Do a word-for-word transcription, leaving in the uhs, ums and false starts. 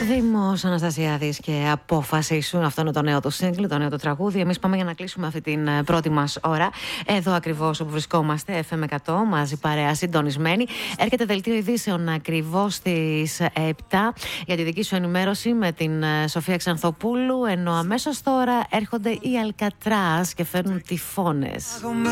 Δήμος Αναστασιάδης και Απόφαση σου. Αυτό είναι το νέο του σύγκλι, το νέο του τραγούδι. Εμείς πάμε για να κλείσουμε αυτή την πρώτη μας ώρα. Εδώ ακριβώς όπου βρισκόμαστε, εφ εμ εκατό, μαζί παρέα συντονισμένη. Έρχεται δελτίο ειδήσεων ακριβώς στις επτά για τη δική σου ενημέρωση με την Σοφία Ξανθοπούλου. Ενώ αμέσως τώρα έρχονται οι Αλκατράς και φέρνουν τυφώνες.